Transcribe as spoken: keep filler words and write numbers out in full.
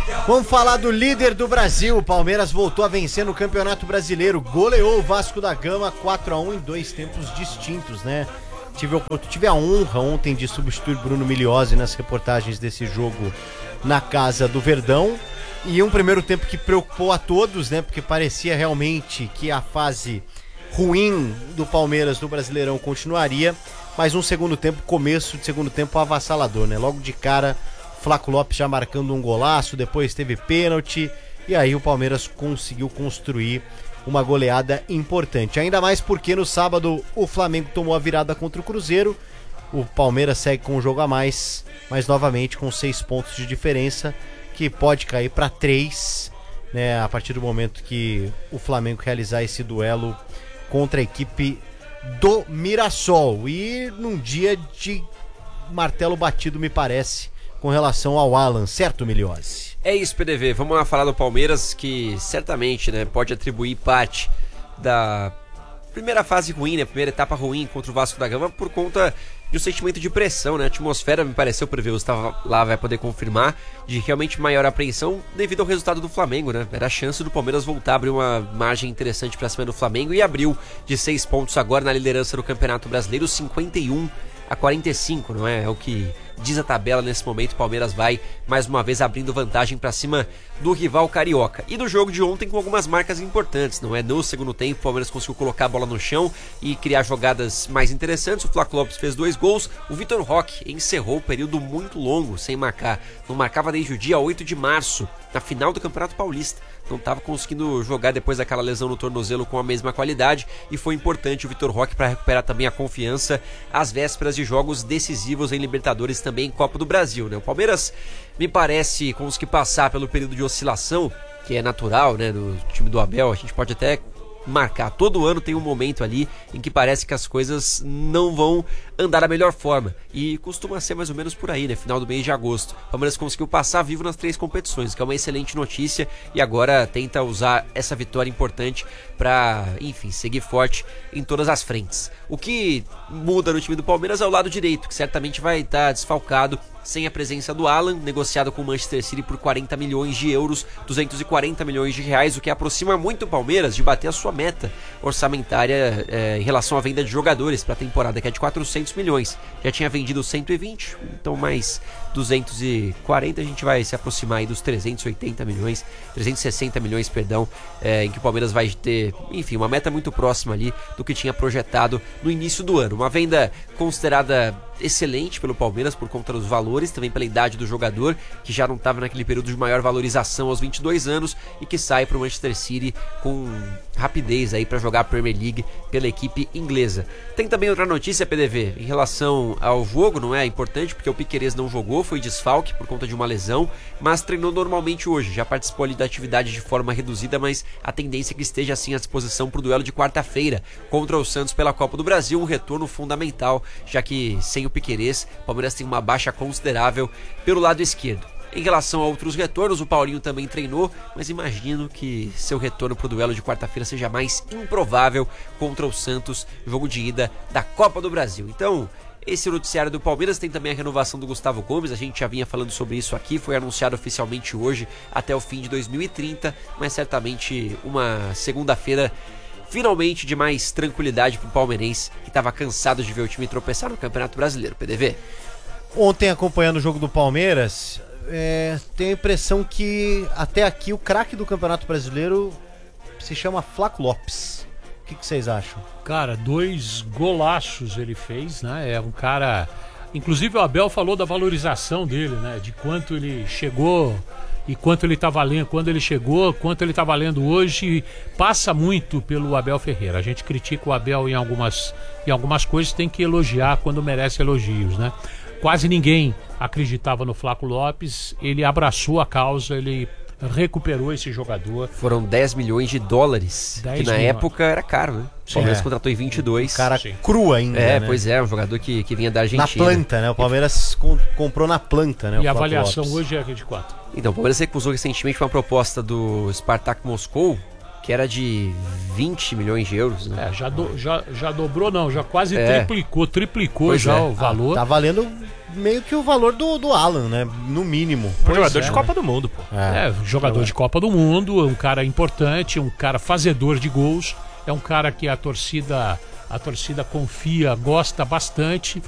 Vamos falar do líder do Brasil. O Palmeiras voltou a vencer no Campeonato Brasileiro. Goleou o Vasco da Gama quatro a um em dois tempos distintos, né? Tive, eu tive a honra ontem de substituir Bruno Migliozzi nas reportagens desse jogo na casa do Verdão. E um primeiro tempo que preocupou a todos, né? Porque parecia realmente que a fase ruim do Palmeiras no Brasileirão continuaria. Mas um segundo tempo, começo de segundo tempo avassalador, né? Logo de cara, Flaco Lopes já marcando um golaço, depois teve pênalti. E aí o Palmeiras conseguiu construir uma goleada importante. Ainda mais porque no sábado o Flamengo tomou a virada contra o Cruzeiro. O Palmeiras segue com um jogo a mais, mas novamente com seis pontos de diferença, que pode cair para três, né, a partir do momento que o Flamengo realizar esse duelo contra a equipe do Mirassol. E num dia de martelo batido, me parece, com relação ao Alan, certo, Migliozzi? É isso, P D V. Vamos lá falar do Palmeiras, que certamente, né, pode atribuir parte da primeira fase ruim, né, primeira etapa ruim contra o Vasco da Gama por conta de um sentimento de pressão, né? A atmosfera, me pareceu, prever, o Gustavo lá vai poder confirmar, de realmente maior apreensão devido ao resultado do Flamengo, né? Era a chance do Palmeiras voltar a abrir uma margem interessante para cima do Flamengo e abriu de seis pontos agora na liderança do Campeonato Brasileiro, cinquenta e um a quarenta e cinco, não é? É o que diz a tabela nesse momento. O Palmeiras vai mais uma vez abrindo vantagem para cima do rival carioca. E do jogo de ontem com algumas marcas importantes, não é? No segundo tempo o Palmeiras conseguiu colocar a bola no chão e criar jogadas mais interessantes. O Flaco Lopes fez dois gols. O Vitor Roque encerrou o período muito longo sem marcar. Não marcava desde o dia oito de março, na final do Campeonato Paulista. Não estava conseguindo jogar depois daquela lesão no tornozelo com a mesma qualidade, e foi importante o Vitor Roque para recuperar também a confiança às vésperas de jogos decisivos em Libertadores, também em Copa do Brasil, né? O Palmeiras, me parece, conseguir passar pelo período de oscilação, que é natural, né, do time do Abel. A gente pode até marcar, todo ano tem um momento ali em que parece que as coisas não vão andar da melhor forma, e costuma ser mais ou menos por aí, né, final do mês de agosto. O Palmeiras conseguiu passar vivo nas três competições, que é uma excelente notícia, e agora tenta usar essa vitória importante para, enfim, seguir forte em todas as frentes. O que muda no time do Palmeiras é o lado direito, que certamente vai estar desfalcado, sem a presença do Alan, negociado com o Manchester City por quarenta milhões de euros, duzentos e quarenta milhões de reais, o que aproxima muito o Palmeiras de bater a sua meta orçamentária é, em relação à venda de jogadores para a temporada, que é de quatrocentos milhões. Já tinha vendido cento e vinte, então mais duzentos e quarenta, a gente vai se aproximar aí dos trezentos e oitenta milhões, trezentos e sessenta milhões, perdão, é, em que o Palmeiras vai ter, enfim, uma meta muito próxima ali do que tinha projetado no início do ano. Uma venda considerada excelente pelo Palmeiras por conta dos valores, também pela idade do jogador, que já não estava naquele período de maior valorização aos vinte e dois anos, e que sai para o Manchester City com rapidez aí para jogar a Premier League pela equipe inglesa. Tem também outra notícia, P D V, em relação ao jogo, não é importante porque o Piquerez não jogou, foi desfalque por conta de uma lesão, mas treinou normalmente hoje, já participou ali da atividade de forma reduzida, mas a tendência é que esteja assim à disposição para o duelo de quarta-feira contra o Santos pela Copa do Brasil, um retorno fundamental, já que sem o Piquerez, o Palmeiras tem uma baixa considerável pelo lado esquerdo. Em relação a outros retornos, o Paulinho também treinou, mas imagino que seu retorno para o duelo de quarta-feira seja mais improvável contra o Santos, jogo de ida da Copa do Brasil. Então, esse é o noticiário do Palmeiras. Tem também a renovação do Gustavo Gomes, a gente já vinha falando sobre isso aqui, foi anunciado oficialmente hoje até o fim de dois mil e trinta, mas certamente uma segunda-feira finalmente de mais tranquilidade para o palmeirense, que estava cansado de ver o time tropeçar no Campeonato Brasileiro, P D V. Ontem, acompanhando o jogo do Palmeiras, é, tenho a impressão que até aqui o craque do Campeonato Brasileiro se chama Flaco Lopes. O que, que vocês acham? Cara, dois golaços ele fez, né? É um cara... Inclusive o Abel falou da valorização dele, né? De quanto ele chegou e quanto ele tá valendo, quando ele chegou, quanto ele tá valendo hoje. Passa muito pelo Abel Ferreira. A gente critica o Abel em algumas, em algumas coisas, tem que elogiar quando merece elogios, né? Quase ninguém acreditava no Flaco Lopes, ele abraçou a causa, ele recuperou esse jogador. Foram dez milhões de dólares, que na milhões. época era caro, né? O Palmeiras é. contratou em vinte e dois. Um cara Sim. cru ainda, É, né? pois é, um jogador que, que vinha da Argentina. Na planta, né? O Palmeiras com, comprou na planta, né? E o a avaliação Lopes. hoje é de quanto? Então, o Palmeiras recusou recentemente uma proposta do Spartak Moscou que era de vinte milhões de euros, né? É, já, do, já, já dobrou, não, já quase É. triplicou, triplicou Pois já é. o valor. Ah, tá valendo meio que o valor do, do Alan, né? No mínimo. Um jogador é, de né? Copa do Mundo, pô. É, jogador de Copa do Mundo, um cara importante, um cara fazedor de gols, é um cara que a torcida, a torcida confia, gosta bastante.